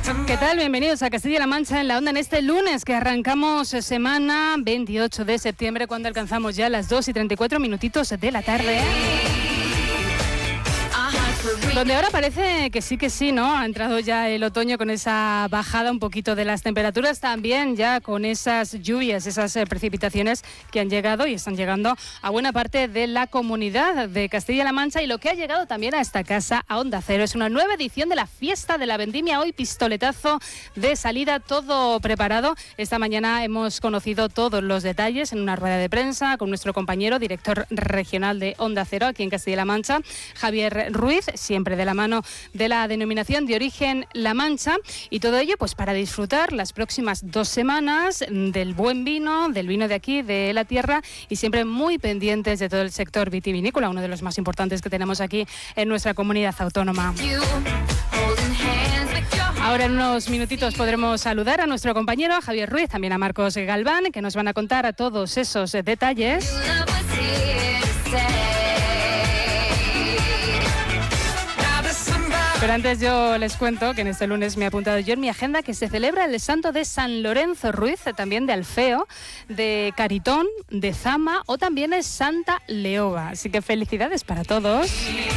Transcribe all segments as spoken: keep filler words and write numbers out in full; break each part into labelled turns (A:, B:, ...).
A: ¿Qué tal? Bienvenidos a Castilla-La Mancha en la Onda en este lunes que arrancamos semana veintiocho de septiembre, cuando alcanzamos ya las dos y treinta y cuatro minutitos de la tarde. Donde ahora parece que sí, que sí, ¿no? Ha entrado ya el otoño con esa bajada un poquito de las temperaturas, también ya con esas lluvias, esas eh, precipitaciones que han llegado y están llegando a buena parte de la comunidad de Castilla-La Mancha. Y lo que ha llegado también a esta casa, a Onda Cero, es una nueva edición de la Fiesta de la Vendimia. Hoy pistoletazo de salida, todo preparado. Esta mañana hemos conocido todos los detalles en una rueda de prensa con nuestro compañero, director regional de Onda Cero aquí en Castilla-La Mancha, Javier Ruiz, siempre de la mano de la denominación de origen La Mancha, y todo ello pues para disfrutar las próximas dos semanas del buen vino, del vino de aquí, de la tierra, y siempre muy pendientes de todo el sector vitivinícola, uno de los más importantes que tenemos aquí en nuestra comunidad autónoma. Ahora en unos minutitos podremos saludar a nuestro compañero, a Javier Ruiz, también a Marcos Galván, que nos van a contar a todos esos detalles. Pero antes yo les cuento que en este lunes me he apuntado yo en mi agenda que se celebra el santo de San Lorenzo Ruiz, también de Alfeo, de Caritón, de Zama, o también es Santa Leoba. Así que felicidades para todos.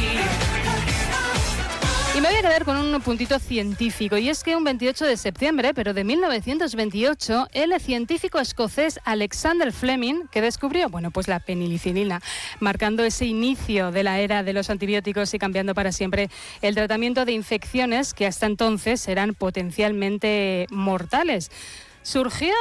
A: Y me voy a quedar con un puntito científico, y es que un veintiocho de septiembre, pero de mil novecientos veintiocho, el científico escocés Alexander Fleming, que descubrió, bueno, pues la penicilina, marcando ese inicio de la era de los antibióticos y cambiando para siempre el tratamiento de infecciones que hasta entonces eran potencialmente mortales. Surgió